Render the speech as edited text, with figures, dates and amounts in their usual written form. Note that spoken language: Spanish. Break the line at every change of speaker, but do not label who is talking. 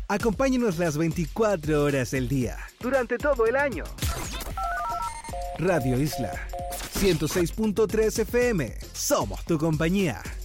Acompáñenos las 24 horas del día, durante todo el año. Radio Isla 106.3 FM. Somos tu compañía.